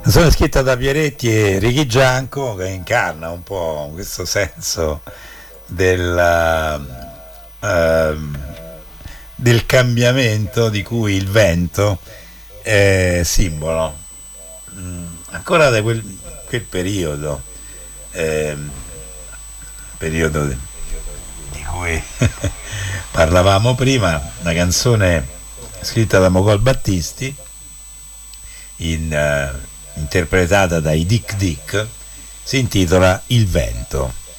Sono scritta da Pieretti e Ricky Gianco, che incarna un po' questo senso del, ehm, del cambiamento di cui il vento è simbolo. Ancora da quel periodo, ehm, periodo di cui parlavamo prima, una canzone scritta da Mogol Battisti, interpretata dai Dick Dick, si intitola Il vento.